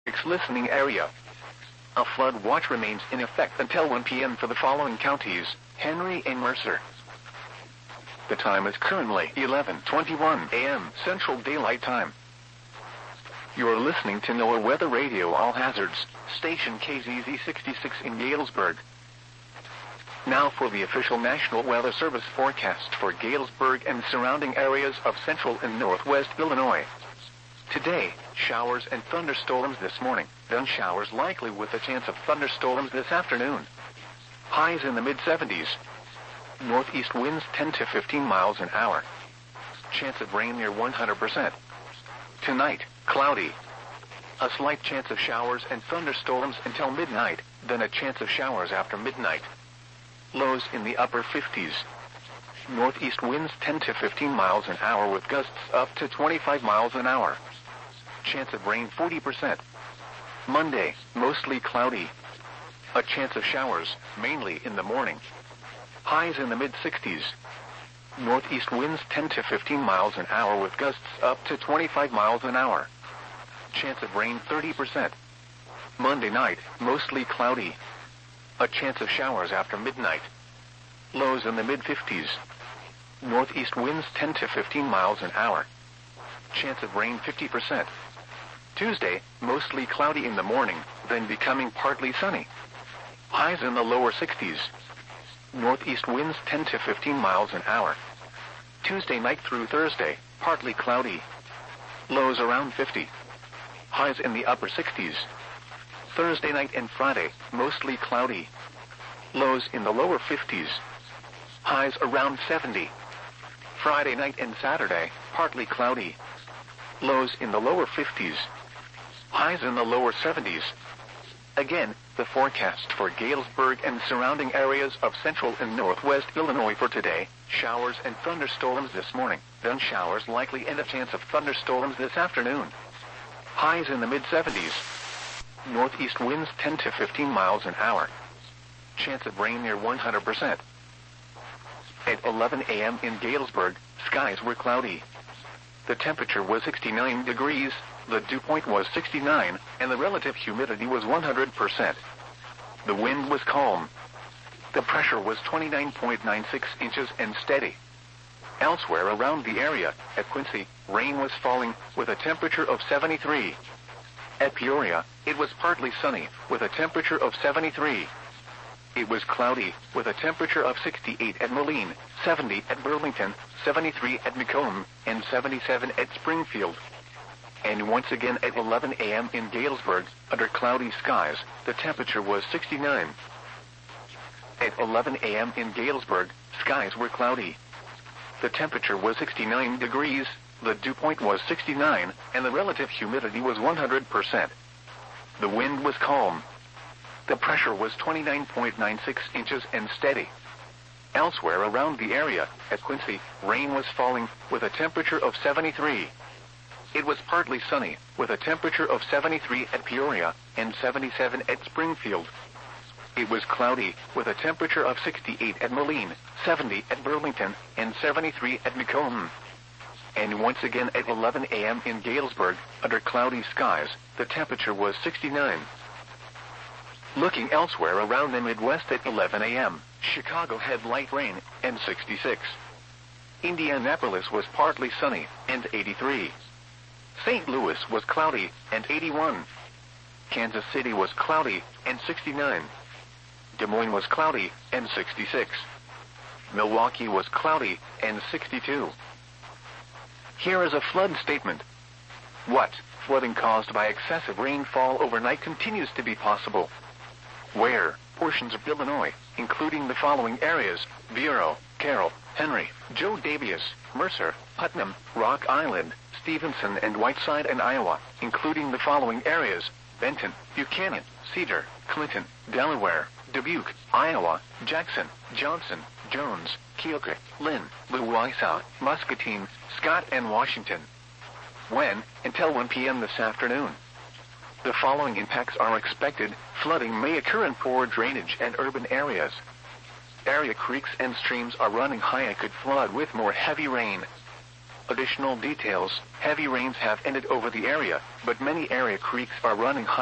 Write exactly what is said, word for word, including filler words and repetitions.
listening area. A flood watch remains in effect until one p m for the following counties: Henry and Mercer. The time is currently eleven twenty-one a m Central Daylight Time. You're listening to NOAA Weather Radio All Hazards, station K Z Z sixty-six in Galesburg. Now for the official National Weather Service forecast for Galesburg and surrounding areas of central and northwest Illinois. Today, showers and thunderstorms this morning, then showers likely with a chance of thunderstorms this afternoon. Highs in the mid seventies. Northeast winds ten to fifteen miles an hour. Chance of rain near one hundred percent. Tonight, cloudy. A slight chance of showers and thunderstorms until midnight, then a chance of showers after midnight. Lows in the upper fifties. Northeast winds ten to fifteen miles an hour with gusts up to twenty-five miles an hour. Chance of rain forty percent. Monday, mostly cloudy. A chance of showers, mainly in the morning. Highs in the mid sixties. Northeast winds ten to fifteen miles an hour with gusts up to twenty-five miles an hour. Chance of rain thirty percent. Monday night, mostly cloudy. A chance of showers after midnight. Lows in the mid fifties. Northeast winds ten to fifteen miles an hour. Chance of rain fifty percent. Tuesday, mostly cloudy in the morning, then becoming partly sunny. Highs in the lower sixties. Northeast winds ten to fifteen miles an hour. Tuesday night through Thursday, partly cloudy. Lows around fifty. Highs in the upper sixties. Thursday night and Friday, mostly cloudy. Lows in the lower fifties. Highs around seventy. Friday night and Saturday, partly cloudy. Lows in the lower fifties. Highs in the lower seventies. Again, the forecast for Galesburg and surrounding areas of central and northwest Illinois for today: showers and thunderstorms this morning, then showers likely and a chance of thunderstorms this afternoon. Highs in the mid seventies. Northeast winds ten to fifteen miles an hour. Chance of rain near one hundred percent. At eleven a m in Galesburg, skies were cloudy. The temperature was sixty-nine degrees, the dew point was sixty-nine, and the relative humidity was one hundred percent. The wind was calm. The pressure was twenty-nine point nine six inches and steady. Elsewhere around the area, at Quincy, rain was falling, with a temperature of seventy-three. At Peoria, it was partly sunny, with a temperature of seventy-three. It was cloudy, with a temperature of sixty-eight at Moline, seventy at Burlington, seventy-three at Macomb, and seventy-seven at Springfield. And once again at eleven a m in Galesburg, under cloudy skies, the temperature was sixty-nine. At eleven a m in Galesburg, skies were cloudy. The temperature was sixty-nine degrees, the dew point was sixty-nine, and the relative humidity was one hundred percent. The wind was calm. The pressure was twenty-nine point nine six inches and steady. Elsewhere around the area, at Quincy, rain was falling, with a temperature of seventy-three. It was partly sunny, with a temperature of seventy-three at Peoria, and seventy-seven at Springfield. It was cloudy, with a temperature of sixty-eight at Moline, seventy at Burlington, and seventy-three at Macomb. And once again at eleven a m in Galesburg, under cloudy skies, the temperature was sixty-nine. Looking elsewhere around the Midwest at eleven a m, Chicago had light rain, and sixty-six. Indianapolis was partly sunny, and eighty-three. Saint Louis was cloudy, and eighty-one. Kansas City was cloudy, and sixty-nine. Des Moines was cloudy, and sixty-six. Milwaukee was cloudy, and sixty-two. Here is a flood statement. What? Flooding caused by excessive rainfall overnight continues to be possible. Where? Portions of Illinois, including the following areas: Vero, Carroll, Henry, Joe Daviess, Mercer, Putnam, Rock Island, Stevenson, and Whiteside, and Iowa, including the following areas: Benton, Buchanan, Cedar, Clinton, Delaware, Dubuque, Iowa, Jackson, Johnson, Jones, Keokuk, Lynn, Louisa, Muscatine, Scott, and Washington. When? Until one p m this afternoon. The following impacts are expected. Flooding may occur in poor drainage and urban areas. Area creeks and streams are running high and could flood with more heavy rain. Additional details: heavy rains have ended over the area, but many area creeks are running high.